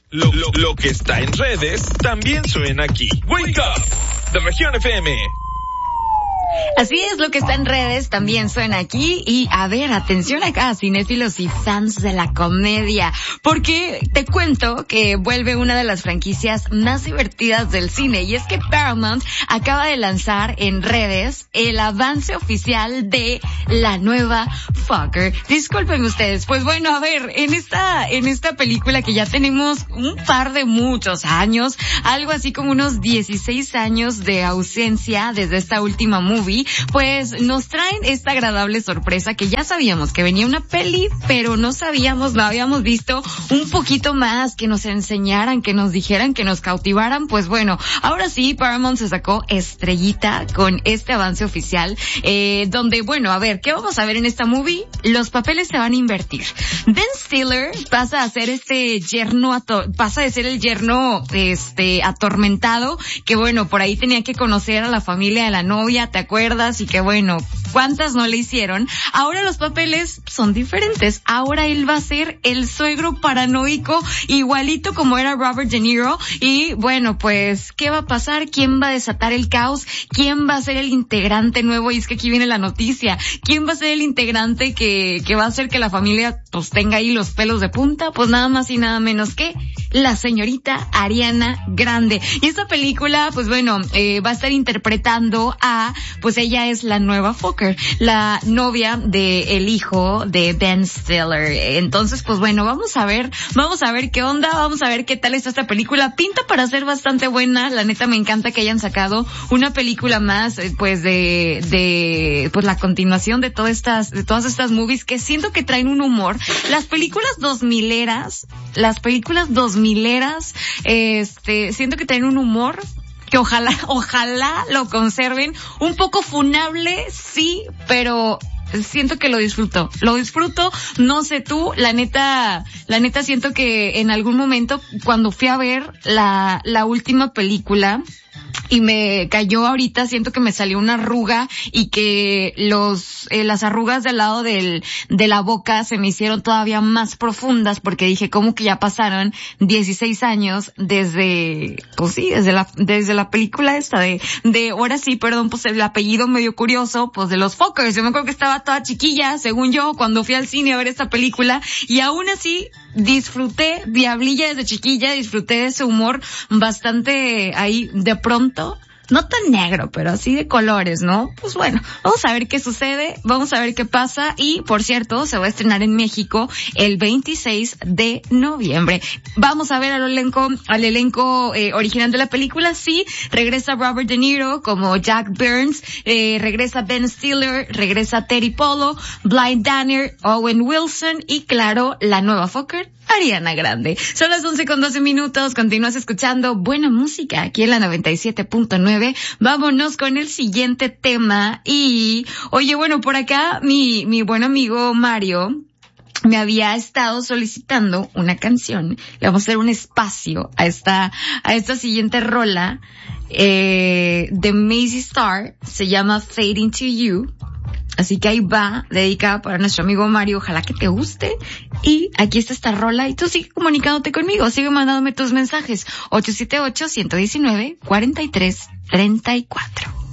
Lo que está en redes también suena aquí. Wake Up, de Región FM. Así es, lo que está en redes también suena aquí. Y a ver, atención acá, cinéfilos y fans de la comedia, porque te cuento que vuelve una de las franquicias más divertidas del cine, y es que Paramount acaba de lanzar en redes el avance oficial de la nueva Fucker. Disculpen ustedes, pues bueno, a ver, en esta película que ya tenemos un par de muchos años, algo así como unos 16 años de ausencia desde esta última movie, pues nos traen esta agradable sorpresa que ya sabíamos que venía una peli, pero no habíamos visto un poquito más, que nos enseñaran, que nos dijeran, que nos cautivaran. Pues bueno, ahora sí, Paramount se sacó estrellita con este avance oficial, donde, bueno, a ver, ¿qué vamos a ver en esta movie? Los papeles se van a invertir. Ben Stiller pasa a ser pasa de ser el yerno, atormentado, que bueno, por ahí tenía que conocer a la familia de la novia, ¿te acuerdas? Y que bueno, ¿cuántas no le hicieron? Ahora los papeles son diferentes. Ahora él va a ser el suegro paranoico, igualito como era Robert De Niro. Y bueno, pues, ¿qué va a pasar? ¿Quién va a desatar el caos? ¿Quién va a ser el integrante nuevo? Y es que aquí viene la noticia. ¿Quién va a ser el integrante que va a hacer que la familia pues tenga ahí los pelos de punta? Pues nada más y nada menos que la señorita Ariana Grande. Y esta película, pues bueno, va a estar interpretando a, pues ella es la nueva Fucker, la novia del hijo de Ben Stiller. Entonces, pues bueno, vamos a ver qué onda, vamos a ver qué tal está esta película. Pinta para ser bastante buena, la neta me encanta que hayan sacado una película más, pues pues la continuación de todas estas movies que siento que traen un humor. Las películas 2000eras, siento que traen un humor que ojalá lo conserven, un poco funable, sí, pero siento que lo disfruto, no sé tú, la neta siento que en algún momento cuando fui a ver la última película y me cayó ahorita, siento que me salió una arruga y que las arrugas del lado de la boca se me hicieron todavía más profundas, porque dije, ¿cómo que ya pasaron 16 años desde la película esta de ahora sí, perdón, pues el apellido medio curioso, pues de los Fuckers? Yo me acuerdo que estaba toda chiquilla, según yo, cuando fui al cine a ver esta película, y aún así disfruté, diablilla desde chiquilla, disfruté de ese humor bastante ahí de pronto, no tan negro, pero así de colores, ¿no? Pues bueno, vamos a ver qué sucede, vamos a ver qué pasa. Y por cierto, se va a estrenar en México el 26 de noviembre. Vamos a ver al elenco original de la película. Sí, regresa Robert De Niro como Jack Burns, regresa Ben Stiller, regresa Teddy Polo, Bly Danner, Owen Wilson y claro, la nueva Fucker, Ariana Grande. Son las 11:12. Continúas escuchando buena música aquí en la 97.9. Vámonos con el siguiente tema. Y, oye, bueno, por acá mi buen amigo Mario me había estado solicitando una canción. Le vamos a hacer un espacio a esta siguiente rola, de Macy Star. Se llama Fade Into You. Así que ahí va, dedicada para nuestro amigo Mario, ojalá que te guste. Y aquí está esta rola, y tú sigue comunicándote conmigo, sigue mandándome tus mensajes, 878-119-4334.